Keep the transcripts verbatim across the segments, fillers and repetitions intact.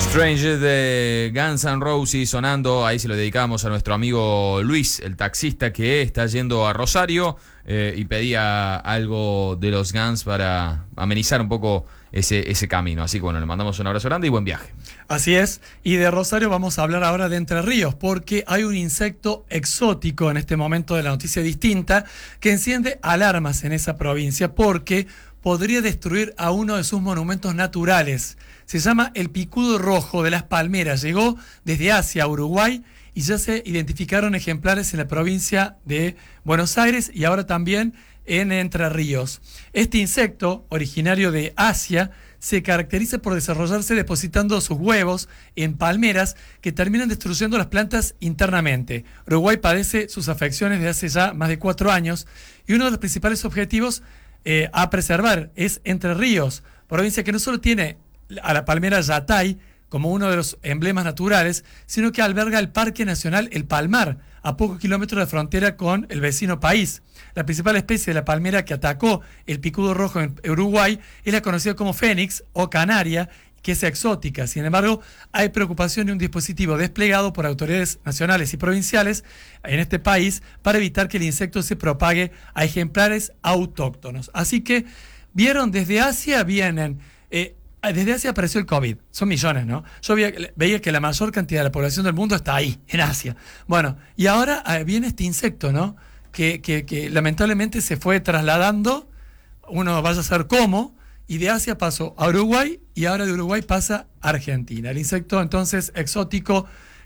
Stranger de Guns N' Roses sonando, ahí se lo dedicamos a nuestro amigo Luis, el taxista que está yendo a Rosario eh, y pedía algo de los Guns para amenizar un poco ese, ese camino. Así que bueno, le mandamos un abrazo grande y buen viaje. Así es, y de Rosario vamos a hablar ahora de Entre Ríos, porque hay un insecto exótico en este momento de la noticia distinta que enciende alarmas en esa provincia porque podría destruir a uno de sus monumentos naturales. Se llama el picudo rojo de las palmeras. Llegó desde Asia a Uruguay y ya se identificaron ejemplares en la provincia de Buenos Aires y ahora también en Entre Ríos. Este insecto, originario de Asia, se caracteriza por desarrollarse depositando sus huevos en palmeras que terminan destruyendo las plantas internamente. Uruguay padece sus afecciones desde hace ya más de cuatro años y uno de los principales objetivos eh, a preservar es Entre Ríos, provincia que no solo tiene a la palmera Yatay como uno de los emblemas naturales, sino que alberga el Parque Nacional El Palmar, a pocos kilómetros de frontera con el vecino país. La principal especie de la palmera que atacó el picudo rojo en Uruguay es la conocida como fénix o canaria, que es exótica. Sin embargo, hay preocupación de un dispositivo desplegado por autoridades nacionales y provinciales en este país para evitar que el insecto se propague a ejemplares autóctonos. Así que, vieron, desde Asia vienen... Eh, Desde Asia apareció el COVID, son millones, ¿no? Yo veía, veía que la mayor cantidad de la población del mundo está ahí, en Asia. Bueno, y ahora eh, viene este insecto, ¿no? Que, que, que lamentablemente se fue trasladando, uno vaya a saber cómo, y de Asia pasó a Uruguay y ahora de Uruguay pasa a Argentina. El insecto entonces exótico,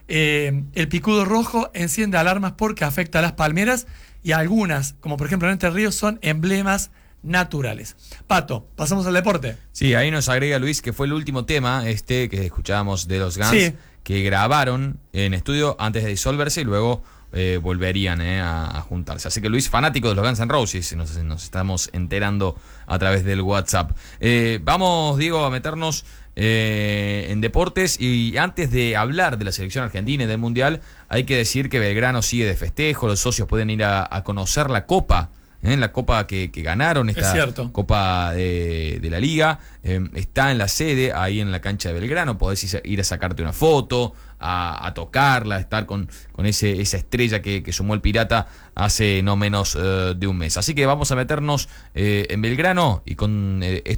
eh, el picudo rojo, enciende alarmas porque afecta a las palmeras y algunas, como por ejemplo en Entre Ríos, son emblemas naturales. Pato, pasamos al deporte. Sí, ahí nos agrega Luis que fue el último tema este que escuchábamos de los Guns, sí, que grabaron en estudio antes de disolverse y luego eh, volverían eh, a, a juntarse. Así que Luis, fanático de los Guns N' Roses, nos, nos estamos enterando a través del WhatsApp. Eh, vamos, Diego, a meternos eh, en deportes y antes de hablar de la selección argentina y del Mundial, hay que decir que Belgrano sigue de festejo, los socios pueden ir a, a conocer la Copa. En la copa que, que ganaron, esta copa de, de la liga, eh, está en la sede, ahí en la cancha de Belgrano, podés ir a sacarte una foto, a, a tocarla, a estar con, con ese, esa estrella que, que sumó el Pirata hace no menos uh, de un mes. Así que vamos a meternos eh, en Belgrano y con eh,